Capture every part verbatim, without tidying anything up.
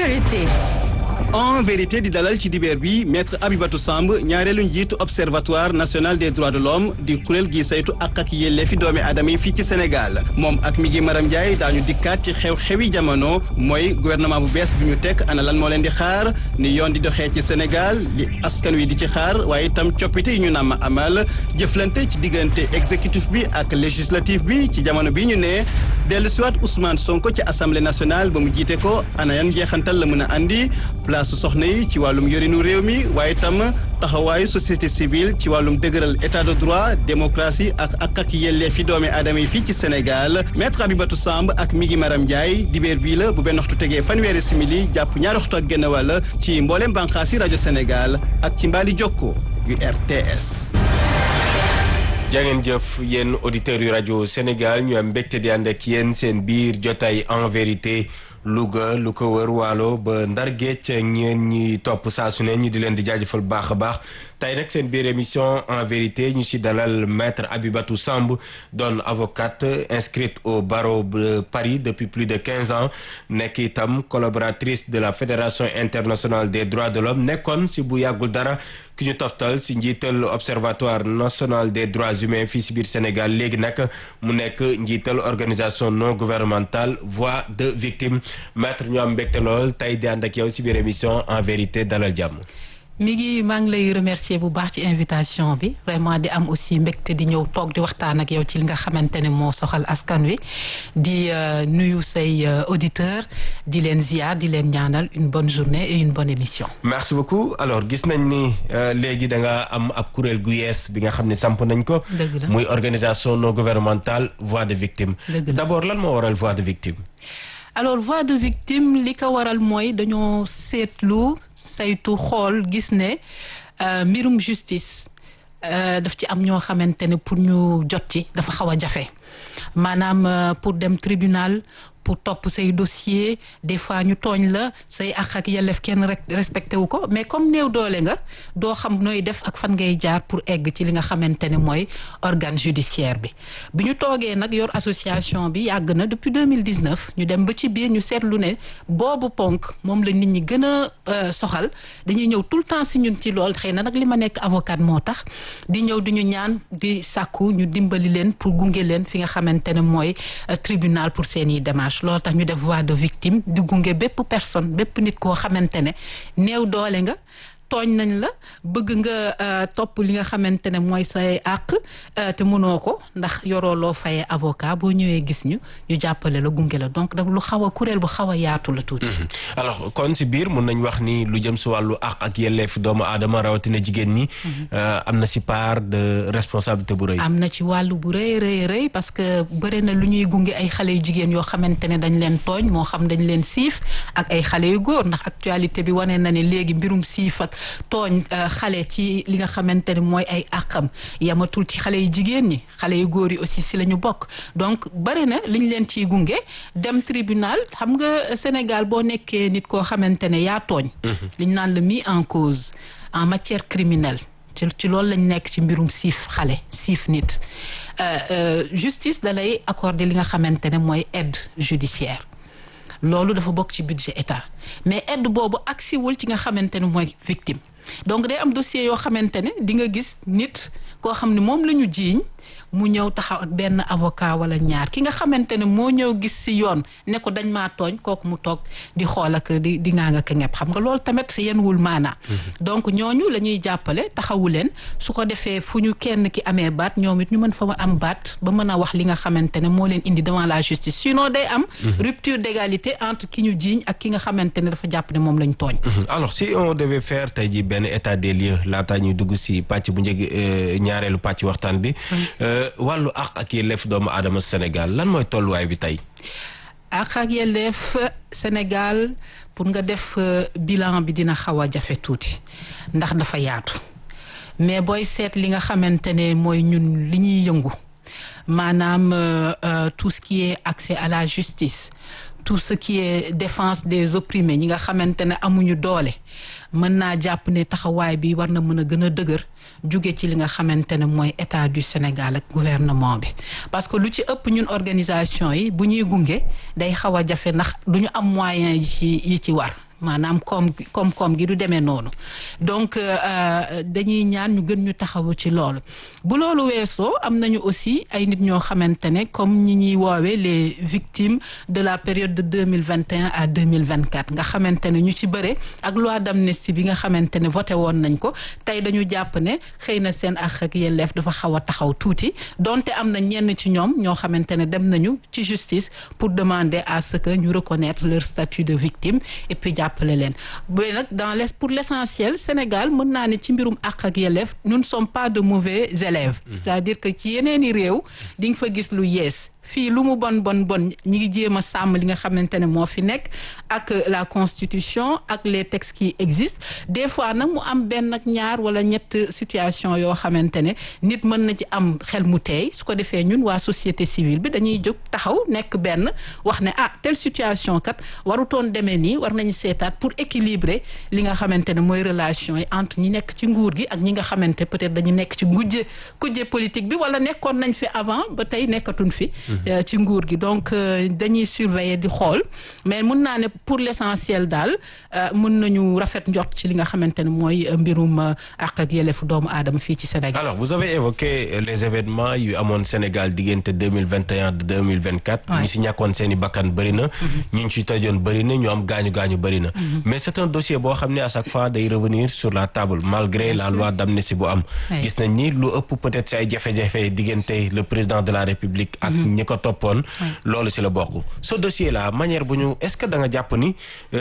vérité. En vérité di dalal ci dibeer bi maître Abibatou Samb ñaareelu njiitu observatoire national des droits de l'homme di kuréel gi saytu ak ak yelleefi doomi aadama yi fii ci Sénégal moom ak mi ngi Maram Ndiaye daañu dikkaat ci xew-xewi jamono mooy gouvernement bu bees bi ñu teg ana lan moo leen di xaar ni yoon di doxee ci Sénégal li askan wi di ci xaar waaye itam coppite yi ñu namm amal jëflante ci diggante exécutif bi ak législatif bi ci jamono bi ñu ne dellu siwaat Ousmane Sonko ci assemblée nationale ba mu jiite ko ana yan njeexantal la mën a andi place soxna yi ci wàllum yorinu réew mi waaye itam taxawaayu société civile ci wàllum dëgëral état de droit démocratie ak ak ak yelleefi doomi aadama yi fii ci Sénégal maître Abibatou Samb ak mi ngi Maram Ndiaye dibéer bii la bu benn waxtu tegee fanweeri simili jàpp ñaari waxtu ak genn wàll ci mboolem bànqaas yi rajo Sénégal ak ci mbaali jokko yu R T S. jangeen jëf yéen auditeurs yu rajo Sénégal ñu am mbégte di ànd ak yéen seen biir jotaay en vérité Louga lu ko wër waalo ba Ndar Géej ñeen ñi topp saa su ne ñu di leen di jaajëfal baax a baax tey nag seen biir émission en vérité ñu si dalal maître Abibatou Samb doon avocate inscrite au barreau de Paris depuis plus de quinze ans nekk itam collaboratrice de la fédération internationale des droits de l'homme nekkoon si bu yàggul dara ki ñu toftal si njiital observatoire national des droits humains fii si biir Sénégal léegi nag mu nekk njiital organisation non gouvernementale voix de victime maître ñu am mbégte lool tey di ànd ak yow si biir émission en vérité dalal jàmm. mi ngi maa ngi lay remercier bu baax ci invitation bi vraiment di am aussi mbégte di ñëw toog di waxtaan ak yow ci li nga xamante ne moo soxal askan wi di nuyu say auditeurs di leen ziar di leen ñaanal une bonne journée et une bonne émission. merci beaucoup alors gis nañ ni léegi da nga am ab kuréel gu yees bi nga xam ne samp nañ ko. dëgg la muy organisation non gouvernementale voix de victime. dëgg la d'abord lan moo waral voix de victime. alors voix de victime li ko waral mooy dañoo seetlu. saytu xool gis ne mbirum justice daf ci am ñoo xamante ne pour ñu jot ci dafa xaw a jafe maanaam pour dem tribunal pour topp say dossier des fois ñu tooñ la say àq ak yelleef kenn rek respecté wu ko mais comme néew doole nga doo xam nooy def ak fan ngay jaar pour egg ci li nga xamante ne mooy organe judiciaire bi bi ñu toogee nag yor association bi yàgg na depuis deux mille dix-neuf ñu dem ba ci biir ñu seetlu ne boobu ponk moom la nit ñi gën a soxal dañuy ñëw tout le temps si ñun ci lool xëy na nag li ma nekk avocat moo tax di ñëw di ñu ñaan di sàkku ñu dimbali leen pour gunge leen fi nga xamante ne mooy tribunal pour seeni démarche loolu tax ñu def voix de victime di gunge bépp personne bépp nit koo xamante ne néew doole nga tooñ nañ la bëgg nga topp li nga xamante ne mooy say àq te mënoo ko ndax yoroo loo fayee avocat boo ñëwee gis ñu ñu jàppale la gunge la donc daf lu xaw a kuréel bu xaw a yaatu la tuuti. alors kon si biir mun nañ wax ni lu jëm si wàllu àq ak yelleef doomu aadama rawatina jigéen ñi. am na si part de responsabilité bu rëy. am na ci wàllu bu rëy rëy rëy parce que bëri na lu ñuy gunge ay xale yu jigéen yoo xamante ne dañ leen tooñ moo xam dañ leen siif ak ay xale yu góor ndax actualité bi wane na ne léegi mbirum siif ak tooñ xale ci li nga xamante ne mooy ay àqam yamatul ci xale yu jigéen ñi xale yu góor yi aussi si la ñu bokk donc bari na li ñu leen ciy gunge dem tribunal xam nga Sénégal boo nekkee nit koo xamante ne yaa tooñ li ñu naan la mis en cause en matière criminelle ci ci loolu lañ nekk ci mbirum siif xale siif nit justice da lay accorder li nga xamante ne mooy aide judiciaire loolu dafa bokk ci budget état mais aide boobu agsiwul ci nga xamante ne mooy victime donc day am dossier yoo xamante ne di nga gis nit koo xam ne moom la ñu jiiñ mu ñëw taxaw ak benn avocat wala ñaar ki nga xamante ne moo ñëw gis si yoon ne ko dañ maa tooñ kooku mu toog di xool ak di di ngaa nga ka ñepp xam nga loolu tamit yéen wul maanaa donc ñooñu la ñuy jàppale taxawu leen su ko defee fu ñu kenn ki amee baat ñoom it ñu mën fa am baat ba mën a wax li nga xamante ne moo leen indi devant la justice sinon day am rupture d'égalité entre ki ñu jiiñ ak ki nga xamante ne dafa jàpp ne moom lañ tooñ. alors si on devait faire tey ji benn état des lieux laataa ñuy dugg si pàcc bu njëg ñaareelu pàcc waxtaan bi wàllu àq ak yelleef doomu aadama Sénégal lan mooy tolluwaay bi tey. àq ak yelleef Sénégal pour nga def bilan bi dina xaw a jafe tuuti ndax dafa yaatu mais booy seet li nga xamante ne mooy ñun li ñuy yëngu maanaam tout ce qui est accès à la justice tout ce qui est défense des opprimés ñi nga xamante ne amuñu doole mën naa jàpp ne taxawaay bi war na mën a gën a dëgër jóge ci li nga xamante ne mooy état du Sénégal ak gouvernement bi parce que lu ci ëpp ñun organisation yi bu ñuy gunge day xaw a jafe ndax du ñu am moyen yi ci yi ci war maanaam koom koom-koom gi du demee noonu donc dañuy ñaan ñu gën ñu taxawu ci loolu bu loolu weesoo am nañu aussi ay nit ñoo xamante ne comme ñi ñuy woowee les victimes de la période de deux mille vingt et un à deux mille vingt-quatre nga xamante ne ñu ci bëre ak loi d'amnistie bi nga xamante ne voté woon nañ ko tey dañu jàpp ne xëy na seen àq ak yelleef dafa xaw a taxaw tuuti donte am na ñenn ci ñoom ñoo xamante ne dem nañu ci justice pour demander à ce que ñu reconnaître leur statut de victime et puis jàppale leen mais nag dans les pour l'essentiel Sénégal mën naa ne ci mbirum àq ak yelleef nous ne sommes pas de mauvais élèves c'est-à-dire que ci yeneeni réew di nga fa gis lu yees fii lu mu bon bon bon ñi ngi jéem a sàmm li nga xamante ne moo fi nekk ak la constitution ak les textes qui existent des fois nag mu am benn ak ñaar wala ñett situation yoo xamante ne nit mën na ci am xel mu teey su ko defee ñun waa société civile bi dañuy jóg taxaw nekk benn wax ne ah telle situation kat warutoon demee nii war nañu seetaat pour équilibrer li nga xamante ne mooy relation yi entre ñi nekk ci nguur gi ak ñi nga xamante peut-être dañu nekk ci ngujje kujje politique bi wala nekkoon nañ fi avant ba tey nekkatuñ fi ci nguur gi donc dañuy surveiller di xool mais mun naa ne pour l'essentiel daal mun nañu rafet njort ci li nga xamante ne mooy mbirum àq ak yelleefu doomu aadama fii ci Sénégal. Alors vous avez évoqué les événements yu amoon Sénégal diggante deux mille vingt et un de deux mille vingt-quatre. ñu si ñàkkoon seen i bakkan bëri na. ñu ñu ci tëjoon bëri na ñu am gaañu gaañu bëri na. mais c'est un dossier boo xam ne à chaque fois day revenir sur la table malgré la loi d'amnistie bu am. gis nañ ni lu ëpp peut-être si ay jafe-jafe diggante le président de la République ak ñi ko toppoon loolu si la bokk ce dossier là manière bu ñu est-ce que da nga jàpp ni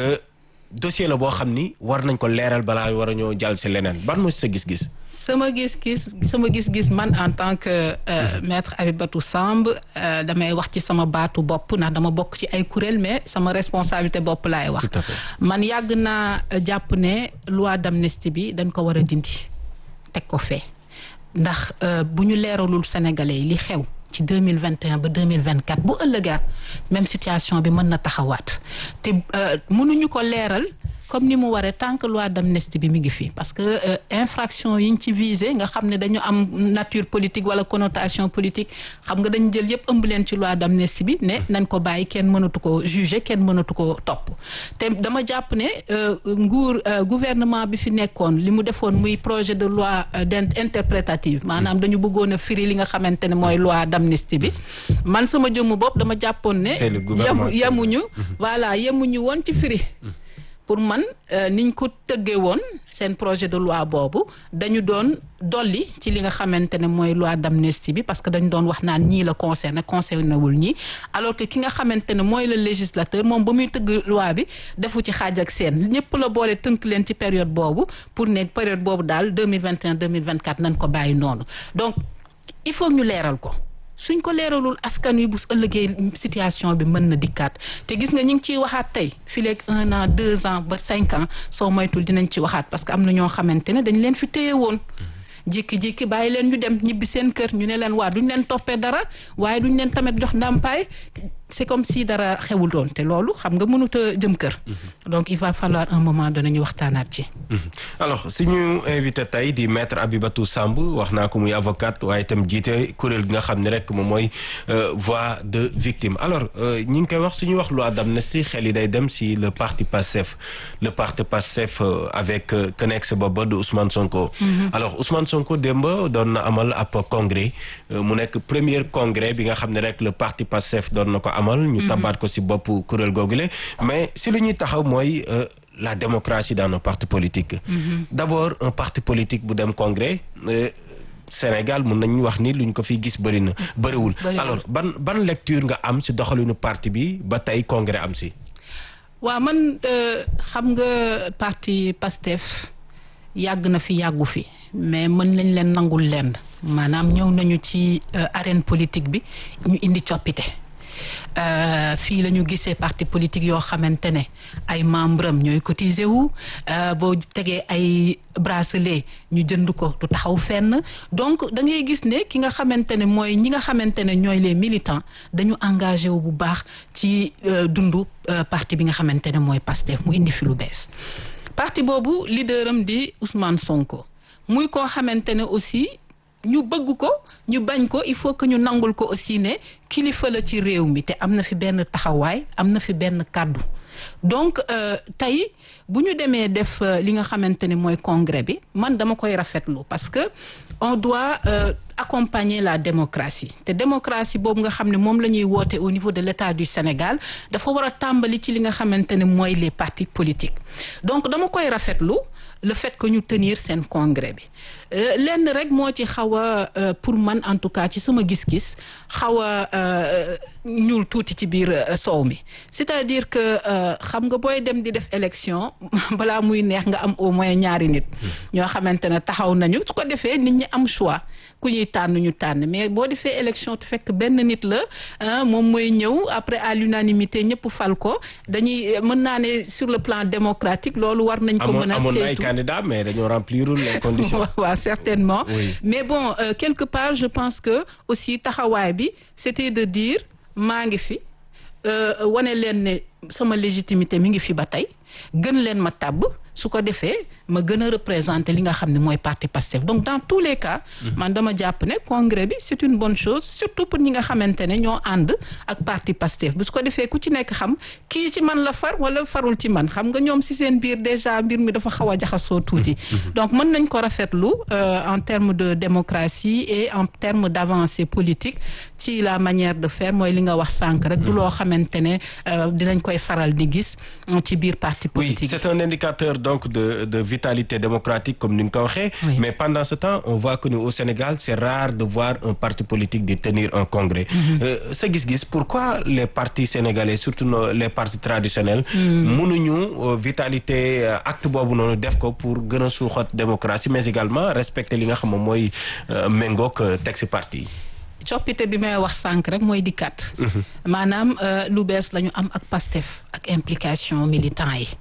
dossier la boo xam ni war nañ ko leeral balaa war a ñoo jàll si leneen ban mooy sa gis-gis sama gis-gis sama gis-gis man en tant que euh, maître Abibatou Samb euh, damay wax ci sama baatu bopp ndax dama bokk ci ay kuréel mais sama responsabilité bopp laay wax man yàgg naa jàpp ne loi d'amnistie bi dañ ko war a dindi teg ko fee ndax euh, bu ñu leeralul sénégalais yi li xew ci deux mille vingt et un ba deux mille vingt-quatre bu ëllëgaat même situation bi mën na taxawaat te mënuñu ko leeral comme ni mu waree tant que loi d'amnistie bi mi ngi fi parce que euh, infraction yi ñu ci visé nga xam ne dañu am nature politique wala connotation politique xam nga dañu jël yëpp ëmb leen ci loi d'amnistie bi ne nañ ko bàyyi kenn mënatu ko juger kenn mënatu ko topp te dama jàpp ne euh, nguur euh, gouvernement bi fi nekkoon li mu defoon muy projet de loi euh, interprétative maanaam dañu bëggoon a firi li nga xamante ne mooy loi d'amnistie bi man sama jëmmu bopp dama jàppoon ne yemu yemuñu voilà yemuñu woon ci firi pour man niñ ko tëggee woon seen projet de loi boobu dañu doon dolli ci li nga xamante ne mooy loi d'amnistie bi parce que dañu doon wax naan ñii la concerné concerné wul ñii alors que ki nga xamante ne mooy le législateur moom ba muy tëgg loi bi defu ci xaaj ak seen ñëpp la boole tënk leen ci période boobu pour ne période boobu daal deux mille vingt et un deux mille vingt-quatre nañ ko bàyyi noonu donc il faut ñu leeral ko suñ ko leeralul askan wi bu ëllëgee situation bi mën na dikkaat te gis nga ñu ngi ciy waxaat tey fileeg un an deux ans ba cinq ans soo moytul dinañ ci waxaat parce que am na ñoo xamante ne dañ leen fi téye woon jékki-jékki bàyyi leen ñu dem ñibbi seen kër ñu ne leen waa duñ leen toppee dara waaye duñ leen tamit jox ndàmpaay c'est comme si dara xewul doon te loolu xam nga mënut a jëm kër. donc il va falloir un moment donné ñu waxtaanaat ci. alors suñu invité tey di maître Abibatou Samb wax naa ko muy avocate waaye itam jiite kuréel gi nga xam ne rek moom mooy voix de victime alors ñi ngi koy wax suñuy wax loi d'amnistie xel yi day dem si le parti Pastef le parti Pastef avec connexe booba de Ousmane Sonko. alors Ousmane Sonko démb doon na amal ab congrès mu nekk premier congrès bi nga xam ne rek le parti Pastef doon na ko amal ñu tabaat ko ci bopp kuréel googule mais si lu ñuy taxaw mooy la démocratie dans nos partis politiques d'abord un parti politique bu dem congrès Sénégal mun nañu wax ni luñ ko fi gis bëri na bëriwul alors ban ban lecture nga am ci doxalinu parti bi ba tey congrès am ci waaw man xam nga parti Pastef yàgg na fi yàggu fi mais mën lañ leen nangul leen maanaam ñëw nañu ci arène politique bi ñu indi coppite Uh, fii la ñu gisee parti politique yoo xamante ne ay membre am ñooy cotiser wu uh, boo tegee ay bracelet ñu jënd ko du taxaw fenn donc da ngay gis ne ki nga xamante ne mooy ñi nga xamante ne ñooy les militants dañu engagé wu bu baax ci uh, dundu uh, parti bi nga xamante ne mooy Pastef mu indi fi lu bees parti boobu leader am di Ousmane Sonko muy koo xamante ne aussi ñu bëgg ko ñu bañ ko il faut que ñu nangul ko aussi ne kilifa la ci réew mi te am na fi benn taxawaay am na fi benn kàddu donc euh, tey bu ñu demee def euh, li nga xamante ne mooy congrès bi man dama koy rafetlu parce que on doit euh, accompagner la démocratie te démocratie boobu nga xam ne moom la ñuy woote au niveau de l'État du Sénégal dafa war a tàmbali ci li nga xamante ne mooy les partis politiques donc dama koy rafetlu le fait que ñu tenir seen congrès bi euh, lenn rek moo ci xaw a euh, pour man en tout cas ci sama gis-gis xaw a euh, ñuul tuuti ci biir euh, soow mi c'est-à-dire que xam nga booy dem di def élection balaa muy neex nga am au moins ñaari nit ñoo xamante ne taxaw nañu su ko defee nit ñi am choix ku ñuy tànn ñu tànn mais boo defee élection te fekk benn nit la moom mooy ñëw après à l'unanimité ñëpp fal ko dañuy mën naa ne sur le plan démocratique loolu war nañ ko mën a amoon na ay candidats mais dañoo remplir les conditions. waaw certainement oui. mais bon euh, quelque part je pense que aussi taxawaay bi c'était de dire maa ngi fi euh, wane leen ne sama légitimité mi ngi fi ba tey gën leen ma tàbb su ko defee ma gën a représenter li nga xam ne mooy parti Pastef donc dans tous les cas man dama jàpp ne congrès bi c'est une bonne chose surtout pour ñi nga xamante ne ñoo ànd ak parti Pastef bu su ko defee ku ci nekk xam kii ci man la far wala farul ci man xam nga ñoom si seen biir déjà mbir mi dafa xaw a jaxasoo tuuti donc mën nañ ko rafetlu en termes de démocratie et en termes d'avancée politique ci la manière de faire mooy li nga wax sànq rek du loo xamante ne dinañ koy faral di gis ci biir parti politique. Oui, c'est un indicateur donc de de vitalité démocratique comme ni nga ko waxee. Oui. Mais pendant ce temps on voit que nous au Sénégal c'est rare de voir un parti politique di tenir un congrès. Mm-hmm. sa gis-gis pourquoi les partis sénégalais surtout no, les partis traditionnels. mënuñu mm. vitalité acte boobu noonu def ko pour gën a suuxat démocratie mais également respecter li nga xam moom mooy méngoog texte parti. coppite bi may wax sànq rek mooy dikkat maanaam lu bees la ñu am ak Pastef ak implication militant yi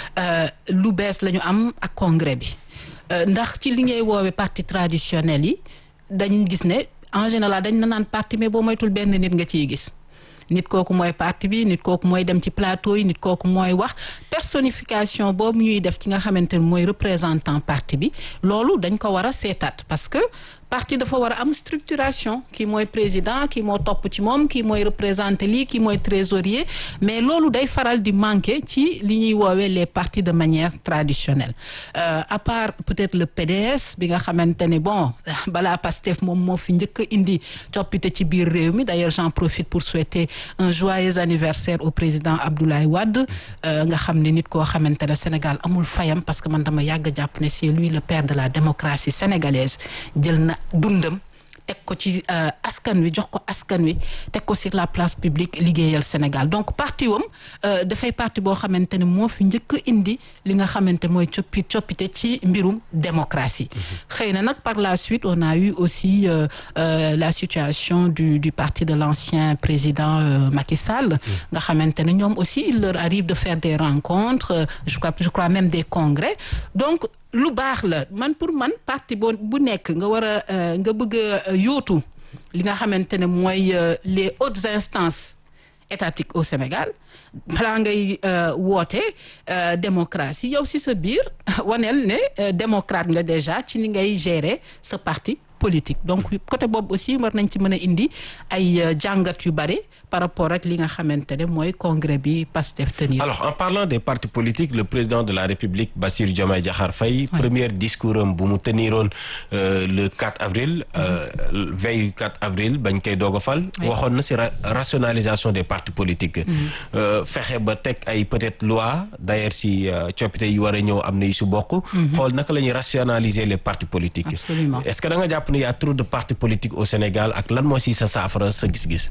lu bees la ñu am ak congrès bi ndax ci li ngay woowee parti traditionnel yi dañ gis ne en général dañ na naan parti mais boo moytul benn nit nga ciy gis nit kooku mooy parti bi nit kooku mooy dem ci plateau yi nit kooku mooy wax personnification boobu ñuy def ci nga xamante ne mooy représentant parti bi loolu dañ ko war a seetaat parce que parti dafa war a am structuration kii mooy président kii moo topp ci moom kii mooy représenté lii kii mooy trésorier mais loolu day faral di manquer ci li ñuy woowee les partis de manière traditionnelle euh, à part peut-être le P D S bi nga xamante ne bon balaa Pastef moom moo fi njëkk a indi coppite ci biir réew mi d'ailleurs j'en profite pour souhaiter un joyeux anniversaire au président Abdoulaye Wade euh, nga xam ne nit koo xamante ne Sénégal amul fayam parce que man dama yàgg a jàpp ne c'est lui le père de la démocratie sénégalaise jël na dundam teg ko ci askan wi jox ko askan wi teg ko sur la place publique liggéeyal Sénégal donc parti wam dafay parti boo xamante ne moo fi njëkk indi li nga xamante mooy coppi coppite ci mbirum démocratie xëy na nag par la suite on a eu aussi euh, euh, la situation du du parti de l'ancien président euh, Macky Sall nga xamante ne ñoom aussi il leur arrive de faire des rencontres euh, je crois je crois même des congrès donc lu baax la man pour man parti boo bu nekk nga war a nga bëgg a yóotu li nga xamante ne mooy les hautes instances étatiques au Sénégal balaa ngay woote démocratie yow si sa biir waneel ne démocrate nga déjà ci ni ngay gérer sa parti politique donc côté boobu aussi war nañ ci mën a indi ay jàngat yu bari par rapport ak li nga xamante ne mooy congrès bi Pastef tenir. Alors en parlant des partis politiques le président de la République Bassirou Diomaye Diakhar Faye oui. premier discours am bu mu teniroon euh, le quatre avril euh, mm-hmm. veille quatre avril bañ koy doog a fal oui. waxoon na ci ra- rationalisation des partis politiques mm-hmm. euh, fexe ba teg ay peut-être loi d'ailleurs ci coppite yi war a ñëw am na yu su bokk mm-hmm. xool naka la ñuy rationaliser les partis politiques. Absolument. Est-ce que da nga jàpp ne y a trop de partis politiques au Sénégal ak lan moo ci sa saafara sa gis-gis.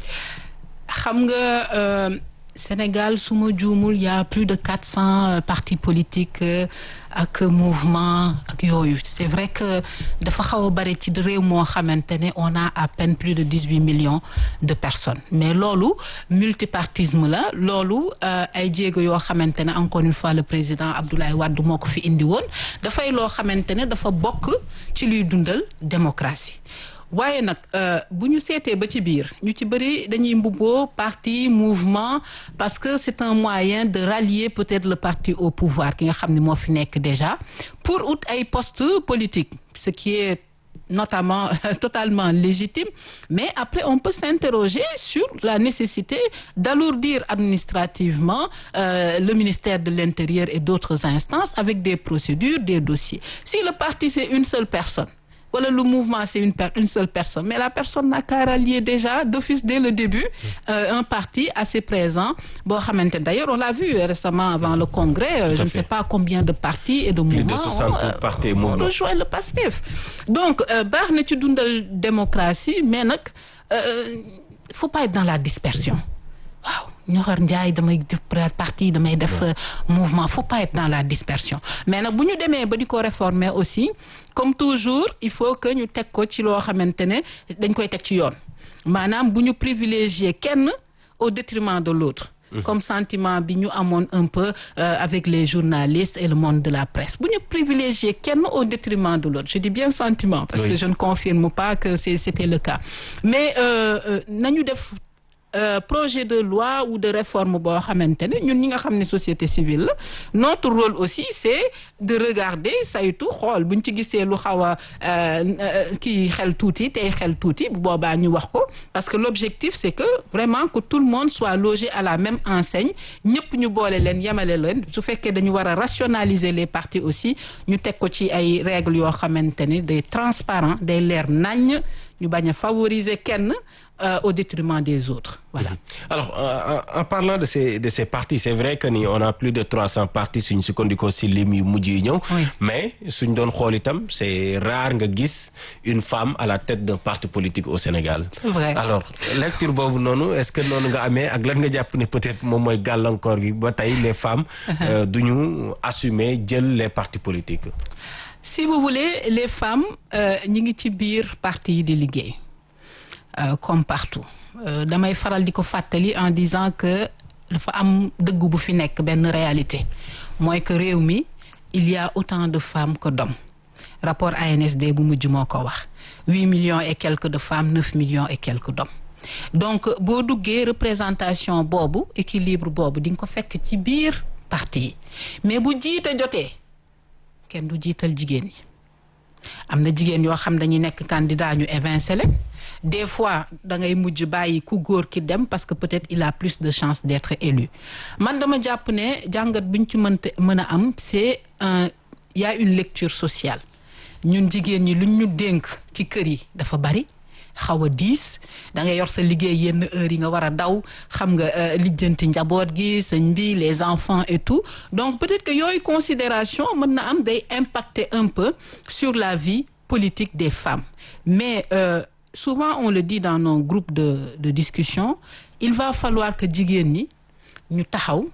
xam nga euh, Sénégal su ma juumul y a plus de quatre cents partis politiques euh, ak mouvement ak yooyu c'est vrai que dafa xaw a bari ci réew moo xamante ne on a à peine plus de dix-huit millions de personnes mais loolu multipartisme la loolu euh, ay jéego yoo xamante ne encore une fois le président Abdoulaye Wade moo ko fi indi woon dafay loo xamante ne dafa bokk ci luy dundal démocratie waaye nag bu ñu seetee ba ci biir ñu ci bëri dañuy mbubboo parti mouvement parce que c'est un moyen de rallier peut-être le parti au pouvoir ki nga xam ne moo fi nekk déjà pour ut ay postes politiques ce qui est notamment totalement légitime, mais après on peut s'interroger sur la nécessité d'alourdir administrativement euh, le ministère de l'Intérieur et d'autres instances avec des procédures, des dossiers. Si le parti c'est une seule personne, voilà, le mouvement c'est une, per- une seule personne, mais la personne n'a qu'à rallier déjà d'office dès le début euh, un parti assez présent. Bon, d'ailleurs, on l'a vu récemment avant le congrès, euh, je ne sais pas combien de partis et de mouvements. Plus de soixante ont, euh, partis et ont mouvements. rejoint le PASTEF. Donc, euh, baax na ci dundal démocratie, mais nag euh, faut pas être dans la dispersion. Waaw ñoxor njaay damay def parti damay def mouvement, faut pas être dans la dispersion, mais nag bu ñu demee ba di ko réformer aussi comme toujours il faut que ñu teg ko ci loo xamante ne dañ koy teg ci yoon, maanaam bu ñu privilégier kenn au détriment de l'autre. Mmh. Comme sentiment bi ñu amoon un peu euh, avec les journalistes et le monde de la presse bu ñu privilégier kenn au détriment de l'autre, je dis bien sentiment parce oui. que je ne confirme pas que c'est, c'était le cas, mais euh, euh, nañu def Euh, projet de loi ou de réforme boo xamante ne ñun ñi nga xam ne société civile la, notre rôle aussi c'est de regarder saytu xool buñ ci gisee lu xaw a kii xel tuuti tey xel tuuti bu boobaa ñu wax ko, parce que l'objectif c'est que vraiment que tout le monde soit logé à la même enseigne, ñëpp ñu boole leen yemale leen. Su fekkee dañu war a rationaliser les partis aussi ñu teg ko ci ay règles yoo xamante ne day transparent, day leer naññ, ñu bañ a favoriser kenn Euh, au détriment des autres. Voilà. Alors, euh, en parlant de ces, de ces partis, c'est vrai que ni on a plus de trois cents partis suñ sukkandikoo si lim yu mujj yi ñëw. Mais suñ doon xool itam c'est rare nga gis une femme à la tête d'un parti politique au Sénégal. C'est vrai. Alors, lecture boobu noonu est-ce que noonu nga amee ak lan nga jàpp ne peut-être moom mooy gàllankoor gi ba tey les femmes euh, duñu assumer jël les partis politiques. Si vous voulez, les femmes ñi ngi ci biir parti yi di liggéey. Euh, comme partout euh, damay faral di ko fàttali en disant que dafa am dëgg bu fi nekk benn réalité mooy que réew mi il y a autant de femmes que d'hommes. Rapport A N S D bu mujj moo ko wax huit millions et quelques de femmes, neuf millions et quelques d'hommes. Donc boo duggee représentation boobu équilibre boobu di nga ko fekk ci biir parti yi, mais bu jiite jotee kenn du jiital jigéen yi. Am na jigéen yoo xam dañuy nekk candidat ñu évincé leen. Des fois da ngay mujj bàyyi ku góor ki dem parce que peut-être il a plus de chances d'être élu. Man dama jàpp ne jàngat buñ ci mënte mën a am c'est un il y a une lecture sociale. Ñun jigéen ñi luñ ñu dénk ci kër yi dafa bari, xaw a diis, da ngay yor sa liggéey yenn heures yi nga war a daw, xam nga euh, lijjanti njaboot gi sëñ bi les enfants et tout. Donc peut-être que yooyu considération mën na am day impacter un peu sur la vie politique des femmes. Mais euh, souvent on le dit dans nos groupes de de discussion, il va falloir que jigéen ñi ñu taxaw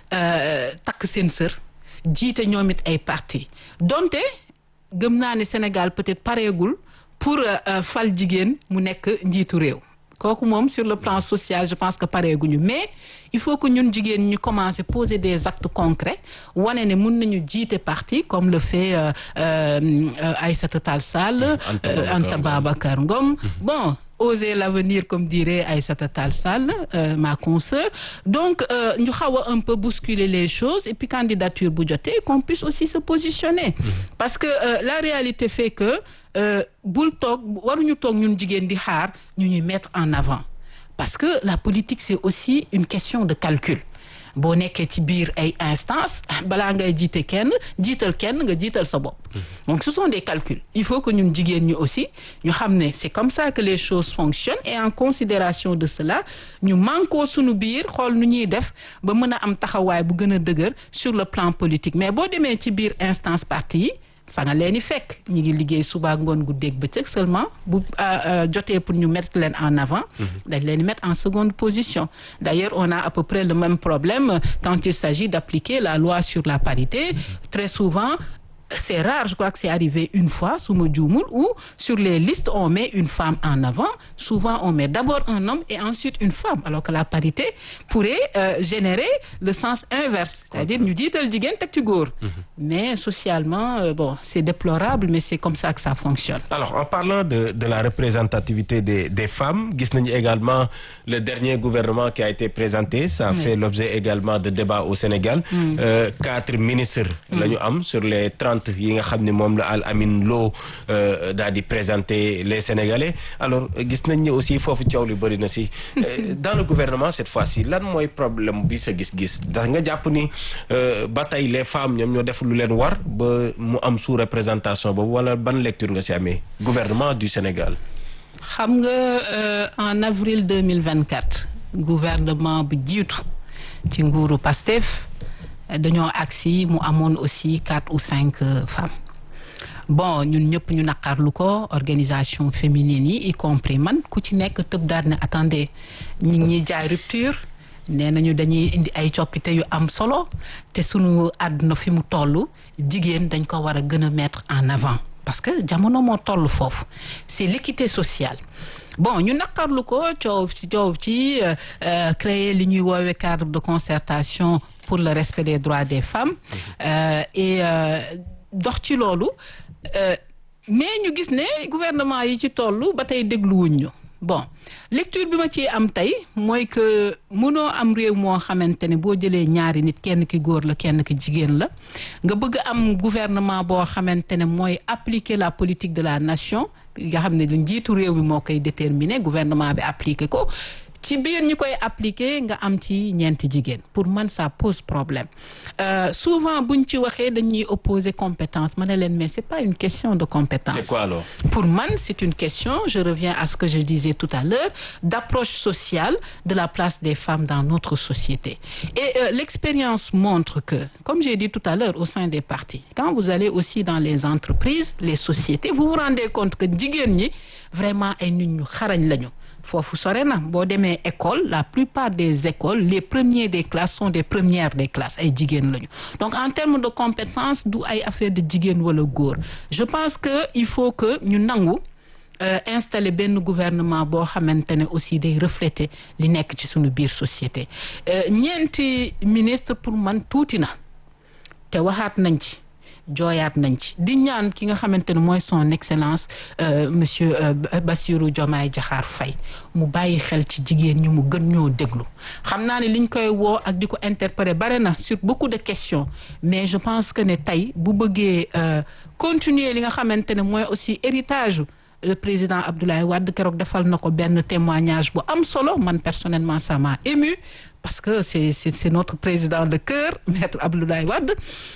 euh, takk seen sër jiite ñoom it ay parti donte gëm naa ne Sénégal peut-être pareegul pour euh, fal jigéen mu nekk njiitu réew. Kooku moom sur le plan social je pense que pareeguñu, mais il faut que ñun jigéen ñu commencer poser des actes concrets wane ne mun nañu jiite parti comme le fait euh, euh, Aïssata Tall Sall, euh, Anta Babacar Ngom. Bon, oser l'avenir comme dirait Aïssata Tall Sall, euh, ma consoeur. Donc ñu xaw a un peu bousculer les choses et puis candidature bu jotee qu'on puisse aussi se positionner. Parce que euh, la réalité fait que euh, bul toog waruñu toog ñun jigéen di xaar ñu ñuy mettre en avant. Parce que la politique c'est aussi une question de calcul. Boo nekkee ci biir ay instances balaa ngay jiite kenn jiital kenn nga jiital sa bopp. Donc ce sont des calculs. Il faut que ñun jigéen ñi aussi ñu xam ne c'est comme ça que les choses fonctionnent et en considération de cela ñu mànkoo sunu biir xool nu ñuy def ba mën a am taxawaay bu gën a dëgër sur le plan politique. Mais boo demee ci biir instance parti yi fa nga leen di fekk ñi ngi liggéey suba ngoon guddeeg bëccëg seulement bu jotee pour ñu mettre leen en avant dañ leen di mettre en seconde position. D'ailleurs on a à peu près le même problème quand il s'agit d'appliquer la loi sur la parité. Très souvent c'est rare, je crois que c'est arrivé une fois su ma juumul, où sur les listes on met une femme en avant, souvent on met d'abord un homme et ensuite une femme, alors que la parité pourrait euh, générer le sens inverse, c'est-à-dire ñu jiital jigéen teg ci góor. Mais socialement euh, bon c'est déplorable, mais c'est comme ça que ça fonctionne. Alors en parlant de de la représentativité des des femmes, gis nañu également le dernier gouvernement qui a été présenté, ça a oui. fait l'objet également de débats au Sénégal. Mm. Euh, quatre ministres la ñu am sur les trente trente yi nga xam ne moom la Al Amin Lo daal di présenter les Sénégalais alors gis nañ ni aussi foofu coow li bëri na si dans le gouvernement cette fois-ci lan mooy problème bi sa gis-gis ndax nga jàpp ni ba tey les femmes ñoom ñoo def lu leen war ba mu am sous-représentation boobu wala ban lecture nga si amee gouvernement du Sénégal. xam nga en avril deux mille vingt-quatre gouvernement bu jiitu ci nguuru Pastef dañoo agsi mu amoon aussi quatre ou cinq femmes bon ñun ñëpp ñu naqarlu ko organisation féminine yi y compris man ku ci nekk tëb daal ne attendez ñi ngi jaay rupture nee nañu dañuy indi ay coppite yu am solo te sunu àdduna fi mu toll jigéen dañ ko war a gën a mettre en avant parce que jamono moo toll foofu c'est l'équité sociale bon ñu naqarlu ko coow ci coow ci créer li ñuy woowee cadre de concertation pour le respect des droits des femmes euh, et dox ci loolu mais ñu gis ne gouvernement yi ci toll ba tey dégluwuñ ñu bon lecture bi ma ci am tey mooy que mënoo am réew moo xamante ne boo jëlee ñaari nit kenn ki góor la kenn ki jigéen la nga bëgg am gouvernement boo xamante ne mooy appliquer la politique de la nation nga xam ne lu njiitu réew mi moo koy déterminer gouvernement bi appliquer ko ci biir ñi koy appliquer nga am ci ñeenti jigéen pour man ça pose problème euh, souvent buñ ci waxee dañuy opposer compétence ma ne leen mais c'est pas une question de compétence. C'est quoi alors? Pour man c'est une question, je reviens à ce que je disais tout à l'heure, d'approche sociale de la place des femmes dans notre société. Et euh, l'expérience montre que, comme j'ai dit tout à l'heure, au sein des partis, quand vous allez aussi dans les entreprises, les sociétés, vous vous rendez compte que jigéen ñi vraiment ay nit ñu xarañ lañu. Foofu sore na boo demee école la plupart des écoles les premiers des classes sont des premières des classes ay jigéen lañu donc en termes de compétences du ay affaire de jigéen wala góor je pense que il faut que ñu nangu euh, installer benn gouvernement boo xamante ne aussi day refléter li nekk ci suñu biir société ñeenti ministre pour man tuuti na te waxaat nañ ci jooyaat nañ ci di ñaan ki nga xamante ne mooy son excellence euh, monsieur euh, Bassirou Diomaye Diakhar Faye mu bàyyi xel ci jigéen ñi mu gën ñoo déglu xam naa ne liñ koy woo ak di ko interpeller bare na sur beaucoup de questions mais je pense que ne tey bu bëggee euh, continuer li nga xamante ne mooy aussi héritage le président Abdoulaye Wade keroog defal na ko benn témoignage bu am solo man personnellement ça m'a ému parce que c'est c'est c'est notre président de cœur maître Abdoulaye Wade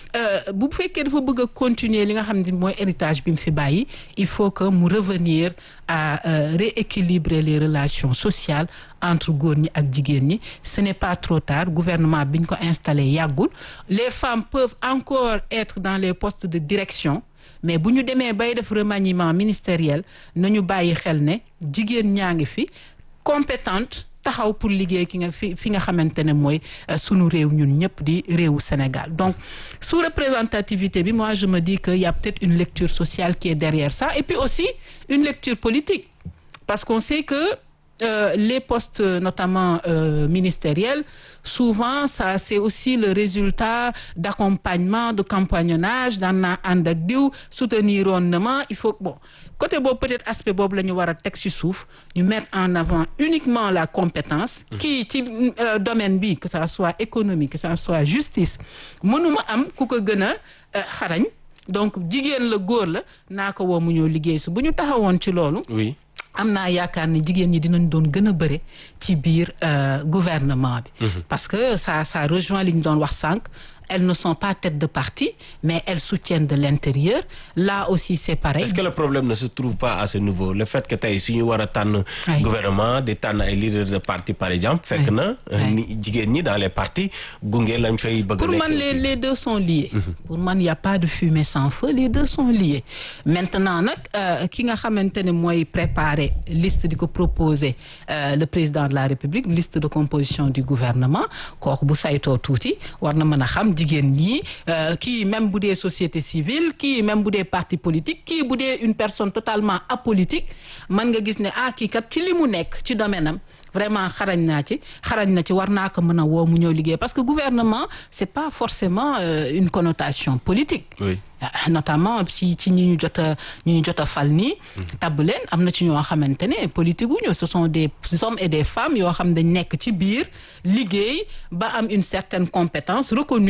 bu fekkee dafa bëgg a continuer li nga xam ne mooy héritage bi mu fi bàyyi il faut que mu revenir à euh, rééquilibrer les relations sociales entre góor ñi ak jigéen ñi ce n'est pas trop tard gouvernement bi ñu ko installé yàggul les femmes peuvent encore être dans les postes de direction mais bu ñu demee bay def remaniement ministériel nañu bàyyi xel ne jigéen ñaa ngi fi compétente taxaw pour liggéey ki nga fi fi nga xamante ne mooy sunu réew ñun ñëpp di réewu Sénégal donc sous représentativité bi moi je me dis que y a peut-être une lecture sociale qui est derrière ça et puis aussi une lecture politique parce qu'on sait que Euh, les postes notamment euh, ministériels souvent ça c'est aussi le résultat d'accompagnement de compagnonnage daan naa ànd ak diw soutenir woon na ma il faut bon côté boobu peut-être aspect boobu la ñu war a teg ci suuf ñu mettre en avant uniquement la compétence kii ci euh, domaine bi que ça soit économique que ça soit justice mënuma am ku ko gën a xarañ donc jigéen la góor la naa ko woo mu ñëw liggéey su bu ñu taxawoon ci loolu oui am naa yaakaar ne jigéen ñi dinañ doon gën a bëre ci biir gouvernement bi. Mm-hmm. Parce que ça ça rejoint li ñu doon wax sànq elles ne sont pas tête de parti mais elles soutiennent de l'intérieur là aussi c'est pareil. Est-ce que le problème ne se trouve pas à ce niveau le fait que tey suñu war a tànn gouvernement di tànn ay leaders de parti par exemple fekk na ni jigéen ñi dans les partis gunge lañ fay bëgg pour man les les deux sont liés. Mm-hmm. Pour man y a pas de fumée sans feu les deux sont liés maintenant nag ki nga xamante ne mooy préparer liste di ko proposer euh, le président de la République liste de composition du gouvernement kooku bu saytoo tuuti war na mën a xam jigéen ñi kii même bu dee société civile kii même bu dee parti politique kii bu dee une personne totalement apolitique man nga gis ne ah kii kat ci li mu nekk ci domaine am vraiment xarañ naa ci xarañ na ci war naa ko mën a woo mu ñëw liggéey parce que gouvernement c'est pas forcément euh, une connotation politique. Oui. Notamment ci ci ñi ñu jot a ñi ñu jot a fal nii. tabb leen am na ci ñoo xamante ne politique wu ñu ce sont des hommes et des femmes yoo xam dañ nekk ci biir liggéey ba am une certaine compétence reconnue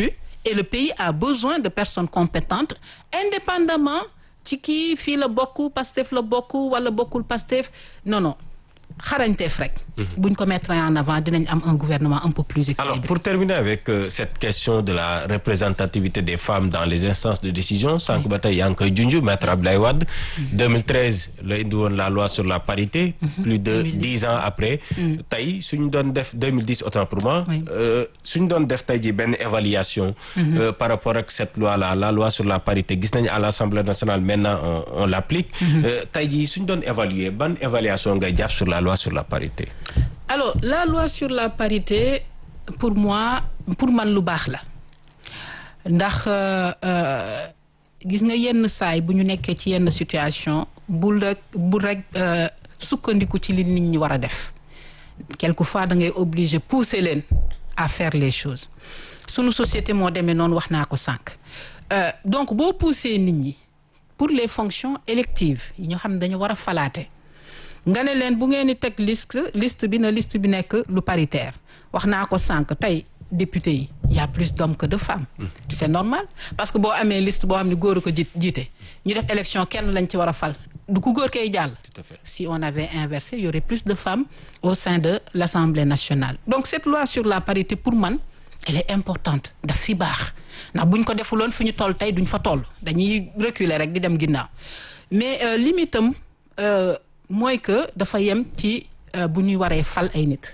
et le pays a besoin de personnes compétentes indépendamment ci kii fii la bokk Pastef la bokk wala bokkul Pastef non non xarañteef rek. buñ ko mettre en avant dinañ am un gouvernement un peu plus équilibré. Alors pour terminer avec euh, cette question de la représentativité des femmes dans les instances de décision sànq ba tey yaa ngi koy junj maître Abdoulaye Wade. deux mille treize la indi woon la loi sur la parité. plus de dix ans après. tey suñu doon def deux mille dix autant pour moi. suñu doon def tey ji benn évaluation. Euh, par rapport ak cette loi là la loi sur la parité gis nañu à l'Assemblée nationale maintenant on, on l'applique. tey ji suñu doon évaluer ban évaluation ngay jàpp sur la loi sur la parité. Alors la loi sur la parité pour moi pour man lu baax la ndax gis nga yenn saay bu ñu nekkee ci yenn situation bul rek bul rek sukkandiku ci li nit ñi war a def quelquefois da ngay obligé pousser leen à faire les choses sunu société moo demee noonu wax naa ko sànq donc boo pousser nit ñi pour les fonctions électives yi ñu xam ne dañu war a falaate nga ne leen bu ngeen di teg liste liste bi na liste bi nekk lu paritaire wax naa ko sànq tey député yi y a plus d'hommes que de femmes. C'est normal parce que boo amee liste boo xam ne góor a ko ji jiite ñu def élection kenn lañ ci war a fal du ku góor kay jàll. Tout à fait. Si on avait inversé il y aurait plus de femmes au sein de l'Assemblée nationale. Donc cette loi sur la parité pour man elle est importante daf fi baax ndax buñ ko defuloon fi ñu toll tey duñ fa toll dañuy reculer rek di dem ginnaaw mais euh, limitam euh, mooy que dafa yem ci bu ñuy waree fal ay nit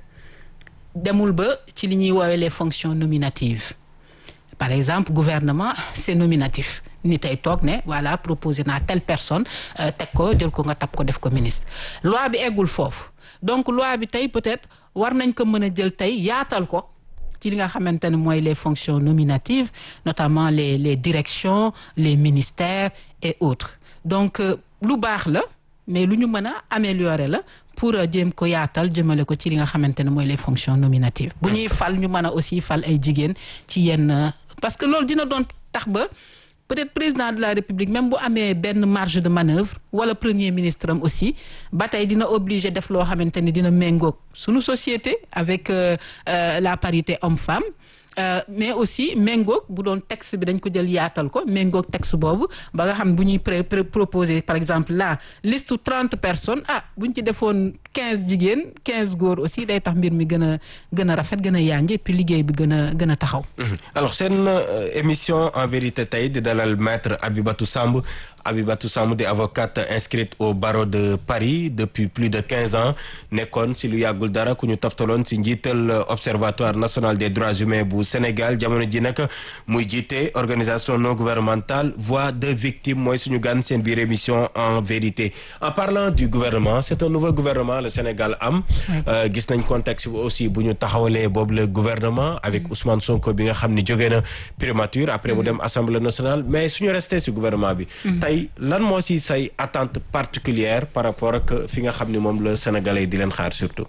demul ba ci li ñuy woowee les fonctions nominatives par exemple gouvernement c'est nominatif ni tey toog ne voilà proposé naa telle personne teg ko jël ko nga tab ko def ko ministre loi bi eggul foofu donc loi bi tey peut-être war nañ ko mën a jël tey yaatal ko ci li nga xamante ne mooy les fonctions nominatives notamment les les directions les ministères et autres donc lu baax la mais lu ñu mën a améliorer la pour jéem ko yaatal jëmale ko ci li nga xamante ne mooy les fonctions nominatives bu ñuy fal ñu mën a aussi fal ay jigéen ci yenn parce que loolu dina doon tax ba peut-être président de la République même bu amee benn marge de manœuvre wala premier ministre am aussi ba tey dina obligé def loo xamante ne dina méngoog sunu société avec euh, euh, la parité homme-femme Euh, mais aussi méngoog bu doon texte bi dañ ko jël yaatal ko méngoog texte boobu ba nga xam bu ñuy pré proposer par exemple là liste trente personnes ah bu ñu ci defoon quinze jigéen quinze góor aussi day tax mbir mi gën a gën a rafet gën a yànje puis liggéey bi gën a gën a taxaw. Alors seen euh, émission en vérité tey di dalal maître Abibatou Samb Abibatou Samb di avocate inscrite au barreau de Paris depuis plus de quinze ans nekkoon si lu yàggul dara ku ñu toftaloon si njiital observatoire national des droits humains bu Sénégal jamono ji nag muy jiite organisation non gouvernementale voix de victime mooy suñu gan seen biir émission en vérité. En parlant du gouvernement c'est un nouveau gouvernement le Sénégal am gis nañ contexte bi aussi bu ñu taxawalee boobu le gouvernement avec Ousmane Sonko bi nga xam ni jógee na primature après mu dem assemblée nationale mais suñu resté si gouvernement bi tey lan moo si say attente particulière par rapport ak fi nga xam ni moom la Sénégalais di leen xaar surtout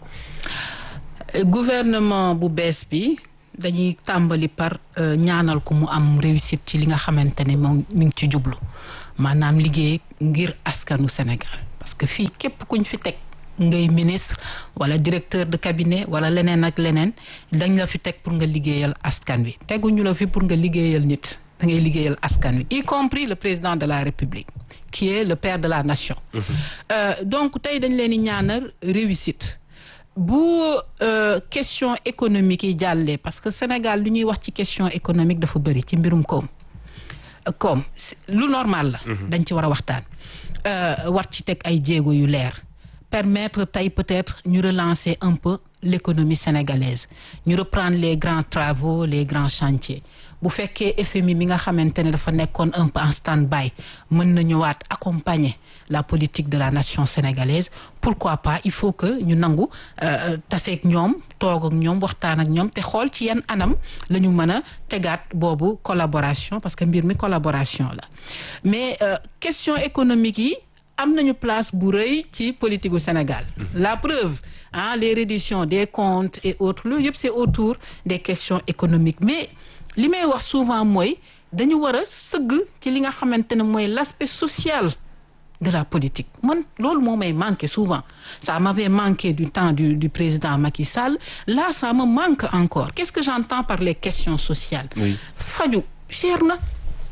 gouvernement bu bees bi dañuy tàmbali par ñaanal ko mu am réussite ci li nga xamante ne moom mi ngi ci jublu maanaam liggéey ngir askanu Sénégal parce que fii képp kuñ fi teg ngay ministre wala directeur de cabinet wala leneen ak leneen dañ la fi teg pour nga liggéeyal askan wi teguñu la fi pour nga liggéeyal nit da ngay liggéeyal askan wi y compris le président de la République qui est le père de la nation. Mmh. Euh, donc tey dañ leen di ñaanal réussite bu euh, question économique yi jàllee parce que Sénégal lu ñuy wax ci question économique dafa bëri ci mbirum koom koom lu normal la. Mmh. dañ ci war a waxtaan war ci teg ay jéego yu leer permettre tey peut-être ñu relancer un peu l'économie sénégalaise ñu reprendre les grands travaux les grands chantiers bu fekkee F M I mi nga xamante ne dafa nekkoon un peu en stand-by mën na ñëwaat accompagner la politique de la nation sénégalaise pourquoi pas il faut que ñu nangu taseeg ñoom toog ak ñoom waxtaan ak ñoom te xool ci yan anam la ñu mën a tegaat boobu collaboration parce que mbir mi collaboration la mais euh, question économique yi am nañu place bu rëy ci politique gu Sénégal. La preuve ah les redditions des comptes et autres loolu yëpp c'est autour des questions économiques mais li may wax souvent mooy dañu war a sëgg ci li nga xamante ne mooy l'aspect social de la politique man loolu moo may manqué souvent ça m'avait manqué du temps du du président Macky Sall là ça me manque encore qu'est-ce que j'entends par les questions sociales oui. faju cher na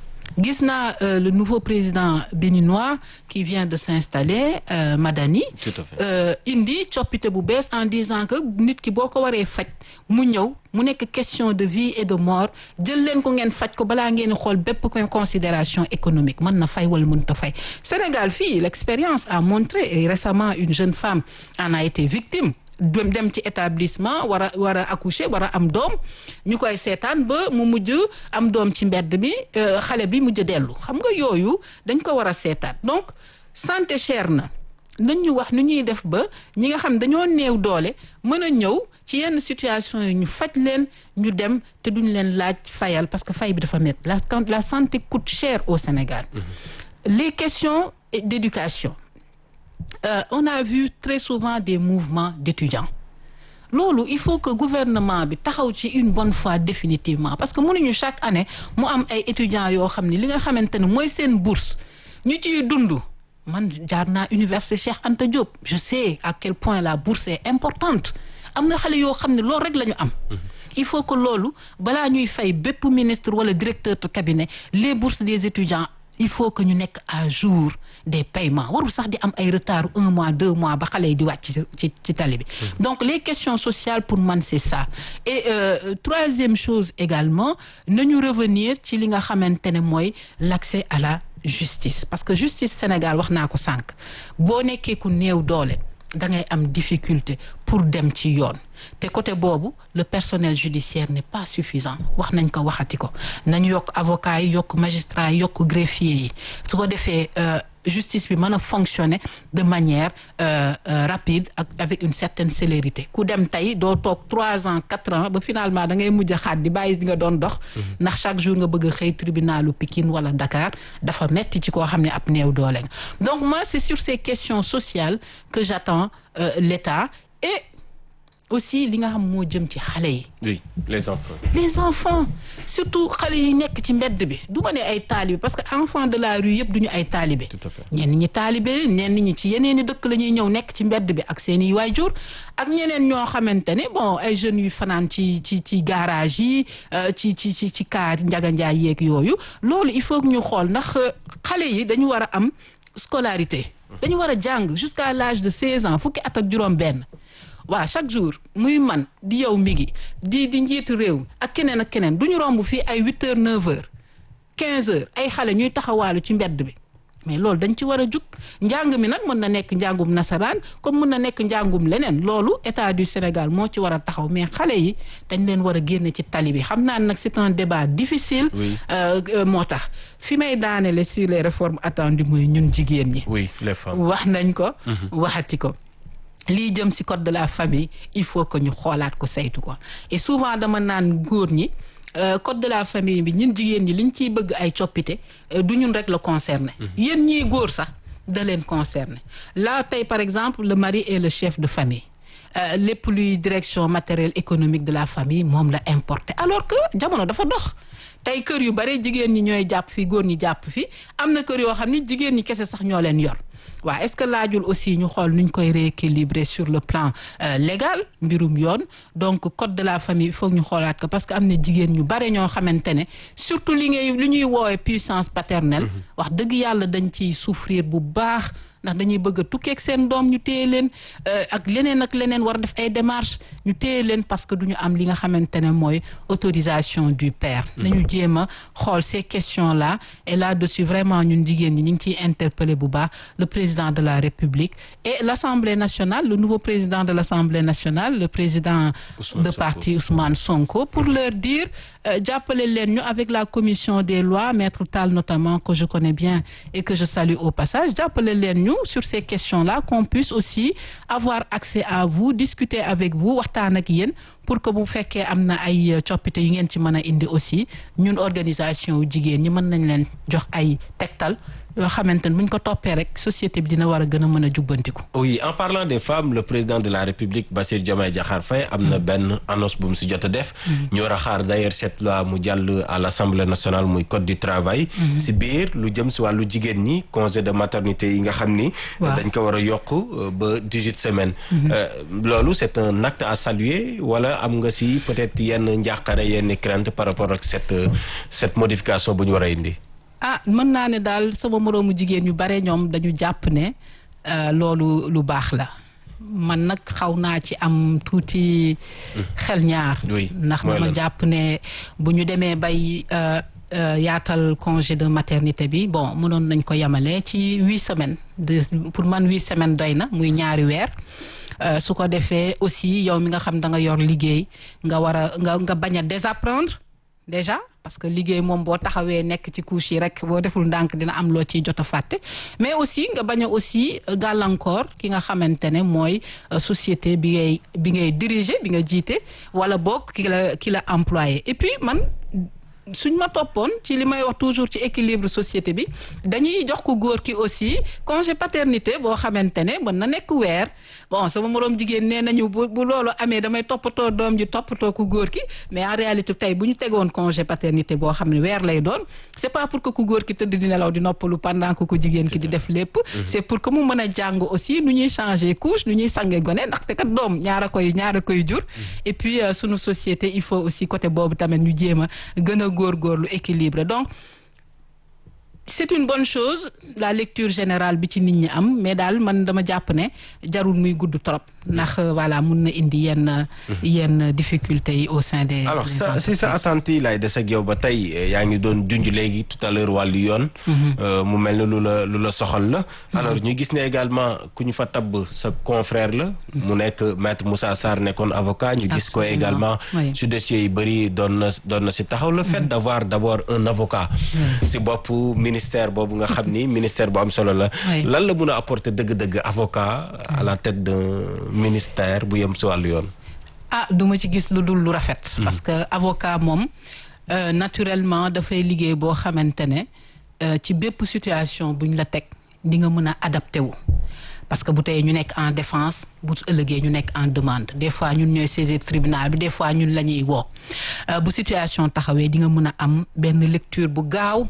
gis naa euh, le nouveau président béninois qui vient de s'installer euh, Madani Tout à fait. euh, indi coppite bu bees en disant que nit ki boo ko waree faj mu ñëw mu nekk question de vie et de mort jël leen ko ngeen faj ko balaa ngeen xool bépp considération économique mën na fay wala mënta fay Sénégal fii l'expérience a montré et récemment une jeune femme en a été victime dem dem ci établissement war a war a accoucher war a am doom ñu koy seetaan ba mu mujj am doom ci mbedd mi xale bi mujj dellu xam nga yooyu dañ ko war a seetaan donc santé cher na nañ ñu wax nu ñuy def ba ñi nga xam dañoo néew doole mën a ñëw ci yenn situation yi ñu faj leen ñu dem te duñ leen laaj fayal parce que fay bi dafa métti la la santé coûte cher au Sénégal. Mmh. Les questions d'éducation. Euh, on a vu très souvent des mouvements d'étudiants loolu il faut que gouvernement bi taxaw ci une bonne fois définitivement parce que mënuñu chaque année mu am ay étudiants yoo xam ne li nga xamante ne mooy seen bourse ñu ciy dund man jaar naa université Cheikh Anta Diop je sais à quel point la bourse est importante am na xale yoo xam ne loolu rek la ñu am il faut que loolu balaa ñuy fay bépp ministre wala directeur de cabinet les bourses des étudiants il faut que ñu nekk à jour des paiements warul sax di am ay retard un mois deux mois ba xale yi di wàcc ci ci tali bi donc les questions sociales pour man c'est ça et euh, troisième chose également nañu revenir ci li nga xamante ne mooy l'accès à la justice parce que justice Sénégal wax naa ko sànq boo nekkee ku néew doole da ngay am difficulté pour dem ci yoon te côté boobu le personnel judiciaire n'est pas suffisant wax nañ ko waxati ko nañu yokk avocats yi yokk magistrats yi yokk greffiers yi su ko defee justice bi mën a fonctionner de manière euh, euh, rapide ak avec une certaine célérité ku dem tey doo toog trois ans quatre ans ba finalement da ngay mujj a xaat di bàyyi di nga doon dox ndax chaque jour nga bëgg a xëy tribunalu Pikine wala Dakar dafa metti ci koo xam ne ab néew doole nga donc moi c'est sur ces questions sociales que j'attends euh, l'État et aussi li nga xam moo jëm ci xale yi. oui les enfants. les enfants surtout xale yi nekk ci mbedd bi du ma ne ay taalibe parce que enfants de la rue yëpp duñu ay taalibe. tout à fait ñenn ñi taalibe ñenn ñi ci yeneen i dëkk la ñuy ñëw nekk ci mbedd bi ak seen i waajur ak ñeneen ñoo xamante ne bon ay jeunes yu fanaan ci ci ci garage yi ci ci ci ci kaar Njaga Njaay yeeg yooyu loolu il faut que ñu xool ndax xale yi dañu war a am scolarité. dañu war a jàng jusqu'à l'âge de seize ans fukki at ak juróom-benn. waaw chaque jour muy man di yow mi ngi di di njiitu réew ak keneen ak keneen du ñu romb fii ay huit heures neuf heures quinze heures ay xale ñuy taxawaalu ci mbedd bi mais loolu dañ ci war a jug njàng mi nag mën na nekk njàngum nasaraan comme mën na nekk njàngum leneen loolu état du Sénégal moo ci war a taxaw mais xale yi dañ leen war a génne ci tali bi xam naa nag c'est un débat difficile. oui euh, moo tax fi may daanele sur les réformes attendues mooy ñun jigéen ñi. oui les femmes wax nañ ko. waxati ko. lii jëm ci code de la famille il faut que ñu xoolaat ko saytu ko et souvent dama naan góor ñi code de la famille bi ñun jigéen ñi liñ ciy bëgg ay coppite du ñun rek la concerné. yéen ñii góor sax da leen concerné là tey par exemple le mari est le chef de famille lépp luy direction matérielle économique de la famille moom la importé alors que jamono dafa dox tey kër yu bare jigéen ñi ñooy jàpp fii góor ñi jàpp fii am na kër yoo xam ni jigéen ñi kese sax ñoo leen yor. waaw est-ce que laajul aussi ñu xool nuñ koy rééquilibrer sur le plan euh, légal mbirum yoon donc code de la famille il faut ñu xoolaat ko parce que am na jigéen ñu bare ñoo xamante ne surtout li ngay li ñuy woowee puissance paternelle. wax dëgg yàlla dañ ciy souffrir bu baax. ndax dañuy bëgg a tukkeeg seen doom ñu téye leen ak leneen ak leneen war a def ay démarches ñu téye leen parce que du ñu am li nga xamante ne mooy autorisation du père. nañu jéem a xool ces questions là et là-dessus vraiment ñun jigéen ñi ñu ngi ciy interpeller bu baax le président de la République et l'Assemblée nationale le nouveau président de l'Assemblée nationale le président Ousmane de Sonko. parti Ousmane Sonko pour leur dire jàppale leen ñu avec la commission des lois maître Tall notamment que je connais bien et que je salue au passage jàppale leen ñu sur ces questions-là qu'on puisse aussi avoir accès à vous discuter avec vous waxtaan ak yéen pour que bu fekkee am na ay coppite yu ngeen ci mën a indi aussi ñun organisation jigéen ñi mën nañ leen jox ay tegtal yoo xamante ne bu ñu ko toppee rek société bi dina war a gën a mën a jubbantiku. oui en parlant des femmes le président de la République Bassirou Diomaye Diakhar Faye am na benn annonce bu mu si jot a def. ñu war a xaar d'ailleurs cette loi mu jàll à l'Assemblée nationale muy code du travail. si biir lu jëm si wàllu jigéen ñi congé de maternité yi nga xam ni. dañ ko war a yokk ba dix-huit semaines. loolu c'est un acte à saluer wala am nga si peut-être yenn njàqare yenn crainte par rapport ak cette cette modification bu ñu war a indi. ah mën naa ne daal sama moroomu jigéen yu bare ñoom dañu jàpp ne loolu lu baax la man nag xaw naa ci am tuuti xel ñaar. ndax dama jàpp ne bu ñu demee bay yaatal congé de maternité bi bon mënoon nañ ko yemale ci huit semaines de pour man huit semaines doy na muy ñaari weer. su ko defee aussi yow mi nga xam da nga yor liggéey nga war a nga nga bañ a désapprendre déjà. parce que liggéey moom boo taxawee nekk ci couche yi rek boo deful ndànk dina am loo ciy jot a fàtte mais aussi nga bañ a aussi gàllankoor ki nga xamante ne mooy société bi ngay bi ngay diriger bi nga jiite wala boog ki la ki la employé et puis man suñ ma toppoon ci li may wax toujours ci équilibre société bi dañuy jox ko góor ki aussi congé paternité boo xamante ne mën na nekk weer bon sama moroom jigéen nee nañu bu bu loolu amee damay toppatoo doom ji toppatoo ku góor ki mais en réalité tey bu ñu tegoon congé paternité boo xam ne weer lay doon c'est pas pour que ku góor ki tëdd di nelaw di noppalu pendant que ku jigéen ki di def lépp c'est pour que mu mën a jàng aussi nu ñuy changer couche nu ñuy sange gone ndaxte kat doom ñaara koy ñaara koy jur et puis sunu société il faut aussi côté boobu tamit ñu jéem a gën a góorgóorlu équilibre donc c'est une bonne chose la lecture générale bi ci nit ñi am mais daal man dama jàpp ne jarul muy gudd trop ndax voilà mun na indi yenn yenn difficultés yi au sein des alors ça si sa attente yi laay des ak yow ba tey yaa ngi doon junj léegi tout à l'heure wàllu yoon mu mel ne lu la lu la soxal la alors ñu gis ne également ku ñu fa tabb sa confrère la mu nekk maître Moussa Sarr nekkoon avocat ñu gis ko également su dossiers yi bëri doon na doon na si taxaw le fait d'avoir d'abord un avocat si bopp ministère boobu nga xam ni ministère bu am solo la lan la mun a apporter dëgg-dëgg avocat à la tête d'un ministère bu yem si wàllu yoon ah duma ci gis lu dul lu rafet parce que avocat moom naturellement dafay liggéey boo xamante ne ci bépp situation buñ la teg di nga mën a adapté wu parce que bu tey ñu nekk en défense bu ëllëgee ñu nekk en demande des fois ñun ñooy saisir tribunal bi des fois ñun la ñuy woo bu situation taxawee di nga mën a am benn lecture bu gaaw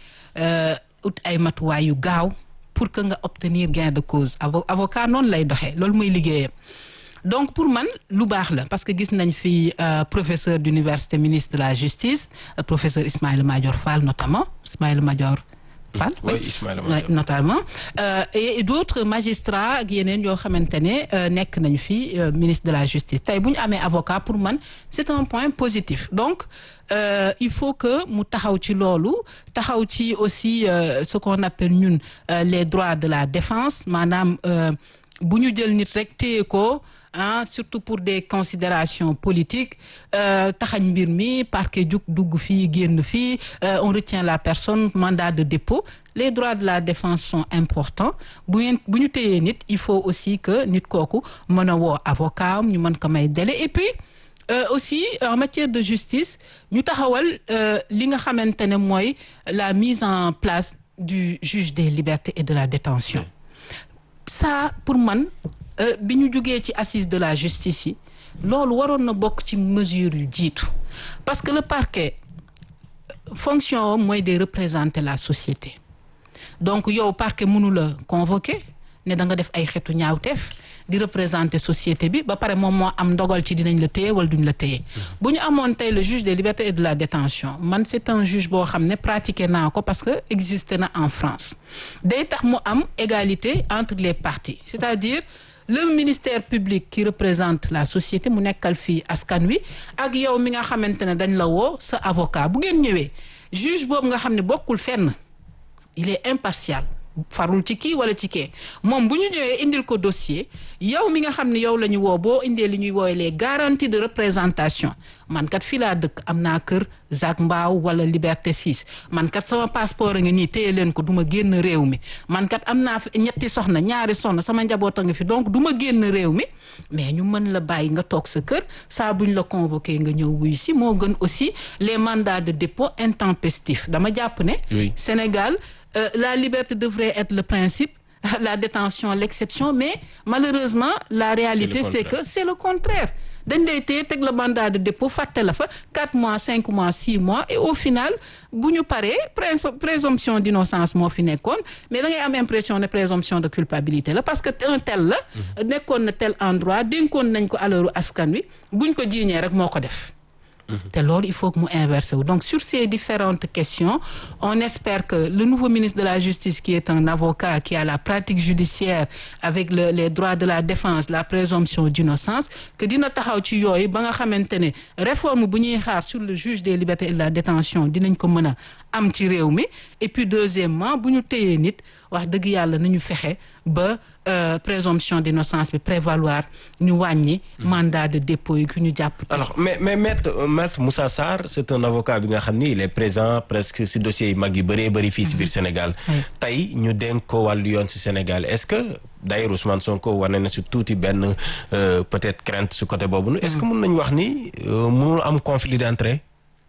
ut ay matuwaay yu gaaw pour que nga obtenir gain de cause avocat noonu lay doxee loolu muy liggéeyam donc pour man lu baax la parce que gis nañ fi professeur d'université ministre de la justice professeur Ismaïla Madior Fall notamment Ismaïla Madior Fall oui Ismaïla Madior notamment et d'autres magistrats ak yeneen yoo xamante ne nekk nañu fi ministre de la justice tey bu ñu amee avocat pour man c'est un point positif donc Euh, il faut que mu taxaw ci loolu taxaw ci aussi euh, ce qu'on appelle ñun euh, les droits de la défense maanaam bu ñu jël nit rek téye ko ah surtout pour des considérations politiques taxañ mbir mi parquet jug dugg fii génn fii on retient la personne mandat de dépôt les droits de la défense sont importants bu ngeen bu ñu téyee nit il faut aussi que nit kooku mën a woo avocat am ñu mën ko may délai et puis Euh, aussi en matière de justice ñu taxawal euh, li nga xamante ne mooy la mise en place du juge des libertés et de la détention ça pour man euh, bi ñu jógee ci assise de la justice yi loolu waroon na bokk ci mesure yu jiitu parce que le parquet fonction mooy de représenter la société donc yow parquet mënu la convoquer ne da nga def ay xeetu ñaawteef di représenter société bi ba pare moom moo am ndogal ci dinañ la téye wala duñ la téye bu ñu amoon tey le juge des libertés et de la détention man c'est un juge boo xam ne pratiqué naa ko parce que existé na en France day tax mu am égalité entre les parties c'est-à-dire le ministère public qui représente la société mu nekkal fii askan wi ak yow mi nga xamante ne dañ la woo sa avocat bu ngeen ñëwee juge boobu nga xam ne bokkul fenn il est impartial farul ci kii wala ci kee moom bu ñu ñëwee indil ko dossier yow mi nga xam ne yow la ñu woo boo indee li ñuy woowee les garanties de représentation man kat fii laa dëkk am naa kër Zac Mbao wala Liberté six man kat sama passeport a nga nii téye leen ko du ma génn réew mi man kat am naa fi ñetti soxna ñaari soxna sama njaboot a nga fi donc du ma génn réew mi mais ñu mën la bàyyi nga toog sa kër saa buñ la convoqué nga ñëw wuyu si moo gën aussi les mandats de dépôt intempestifs dama jàpp ne oui. Sénégal euh, la liberté devrait être le principe la détention l'exception mais malheureusement la réalité c'est, c'est que c'est le contraire dañ lay téye teg la mandat de dépôt fàtte la fa quatre mois cinq mois six mois et au final bu ñu paree présomption d'innocence moo fi nekkoon mais da ngay am impression ne présomption de culpabilité la parce que un tel la nekkoon na tel endroit dénkoon nañ ko alalu askan wi buñ ko jiiñee rek moo ko def te loolu il faut que mu inversé wu donc sur ces différentes questions on espère que le nouveau ministre de la justice qui est un avocat qui a la pratique judiciaire avec le, les droits de la défense la présomption d'innocence que dina taxaw ci yooyu ba nga xamante ne réforme bu ñuy xaar sur le juge des libertés et de la détention dinañ ko mën a am ci réew mi et puis deuxièmement bu ñu téyee nit wax dëgg yàlla nañu fexe ba euh, présomption d'innocence bi prévaloir ñu wàññi mandat de dépôt yi ku ñu jàpp. alors mais mais maître maître Moussa Sarr c'est un avocat bi nga xam ni il est présent presque si dossiers yi mag yu bëree bëri fii si biir Sénégal. tey ñu dénk ko wàllu yoon si Sénégal est-ce que d'ailleurs Ousmane Sonko wane na si tuuti benn peut-être crainte si côté boobu. est-ce que mën nañu wax ni mënul am conflit d'intérêt.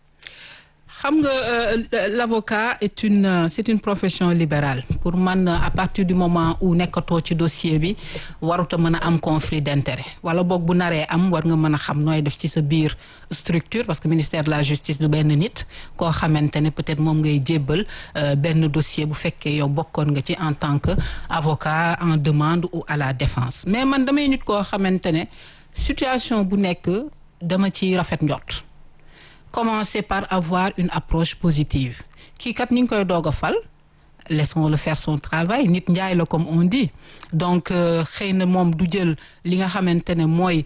xam nga euh, l'avocat est une euh, c'est une profession libérale pour man à partir du moment où nekkatoo ci dossier bi waruta mën a am conflit d'intérêt wala boog bu naree am war nga mën a xam nooy def ci sa biir structure parce que ministère de la justice du benn nit koo xamante ne peut-être moom ngay jébbal euh, benn dossier bu fekkee yow bokkoon nga ci en tant que avocat en demande ou à la défense mais man damay nit koo xamante ne situation bu nekk dama ci rafet njort commencer par avoir une approche positive kii kat ñu ngi koy doog a fal laissons-le faire son travail nit njaay la comme on dit donc xëy na moom du jël li nga xamante ne mooy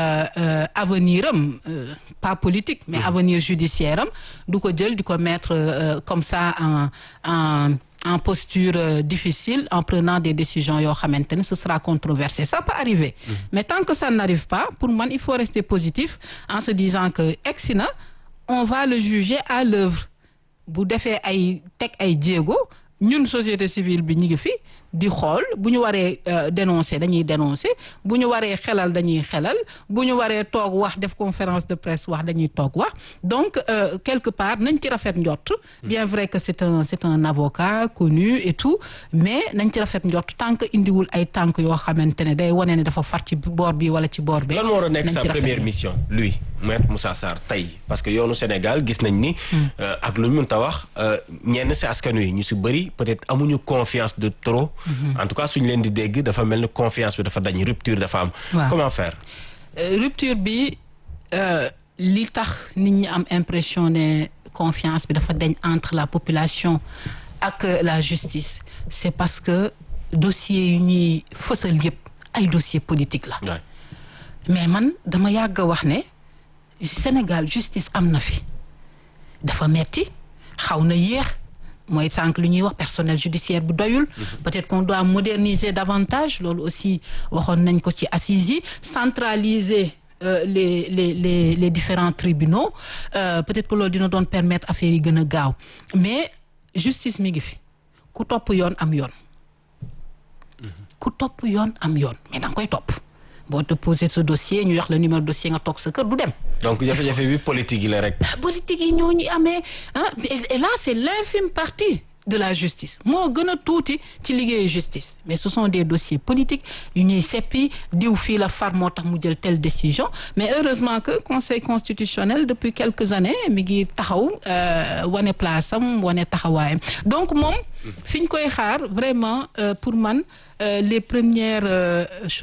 avenir am pas politique mais avenir judiciaire am du ko jël di ko mettre euh, comme ça en en en posture euh, difficile en prenant des décisions yoo xamante ne ce sera controversé ça peut arriver mmh. mais tant que ça n'arrive pas pour man il faut rester positif en se disant que egsi na on va le juger à l'œuvre bu defee ay teg ay jéego ñun société civile bi ñu ngi fi di xool bu ñu waree dénoncer dañuy dénoncer bu ñu waree xelal dañuy xelal bu ñu waree toog wax def conférence de presse wax dañuy toog wax donc euh, quelque part nañ ci rafet njort bien vrai que c'est un c'est un avocat connu et tout mais nañ ci rafet njort tant que indiwul ay tànk yoo xamante ne day wane ne dafa far ci boor bi wala ci boor bi. lan moo war a nekk sa première mission lui maître Moussa Sarr tey parce que yoonu Sénégal gis nañ ni. ak lu ñu mën ta wax ñenn si askan wi ñu si bëri peut-être amuñu confiance de trop. Mm-hmm. en tout cas suñu leen di dégg dafa mel ni confiance bi dafa dañ rupture dafa am. Wow. Comment faire. Euh, rupture bi euh, li tax nit ñi am impression ne confiance bi dafa dañ entre la population ak la justice c'est parce que dossier yu ñuy fësal yëpp ay dossier politique la. Ouais. mais man dama yàgg a wax ne Sénégal justice am na fi dafa metti xaw na yéex. mooy sànq lu ñuy wax personnel judiciaire bu doyul peut-être qu'on doit moderniser davantage loolu aussi waxoon nañ ko ci assises yi centraliser euh, les les les les différents tribunaux euh, peut-être que loolu dina doon permettre affaire yi gën a gaaw mais justice mi ngi fi ku topp yoon am yoon ku topp yoon am yoon mais da nga koy topp boo déposé ce dossier ñu jox la numéro dossier nga toog sa kër du dem. donc jafe-jafe bi politique yi la rek. politique yi ñoo ñu amee ah et là c'est l'infime partie de la justice moo gën a tuuti ci liggéeyu justice mais ce sont des dossiers politiques yu ñuy seppi diw fii la far moo tax mu jël telle décision mais heureusement que conseil constitutionnel depuis quelques années mi ngi taxaw wane place am wane taxawaayam donc moom fi ñu koy xaar vraiment pour man les premières choses